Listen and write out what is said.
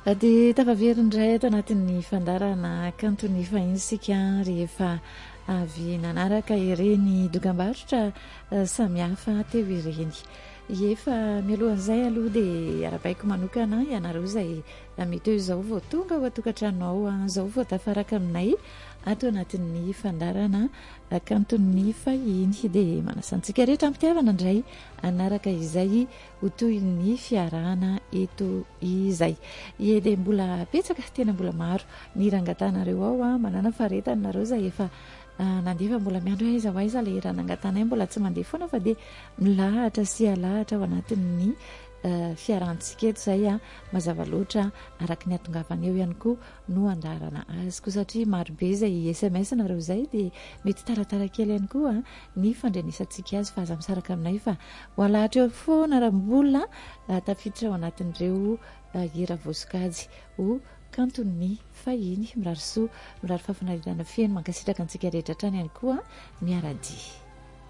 dia tafaverindray ato anatin'ny fandarana kantony fahinsika rehefa avy nanaraka ireny dokam-barotra samihafa teo ireny. Efa mialohan'izay aloha dia arabaiko manokana ianareo izay mety hoe izao vao tonga ao atokantrano izao vao tafaraka aminay ato anatin'ny fandarana kantony fahiny dia manasantsika rehetra ampitiavana indray anaraka izay ho toy ny fiarahana eto izay. Dia mbola petsaka tena mbola maro ny rangatanareo ao manana faretanareo izay efa nandefa mbola miandro aiza ho aiza ilay ranangatanay mbola tsy mandeha foana fa dia milahatra sy alahatra ao anatin'ny fiarahantsika eto izay mazava loatra araka ny atongavana eo ihany koa no andarana azy koa satria marobe izay SMS nareo izay dia mety taratara kely ihany koa ny fandrenesantsika azy fa aza misaraka aminay fa ho alahatra eo foana raha mbola tafiditra ao anatin'ireo hira voasokajy ho kantony fahiny mirary soa mirary fahafanarina feno mankasitraka antsika rehetra trany ihany koa miaradia.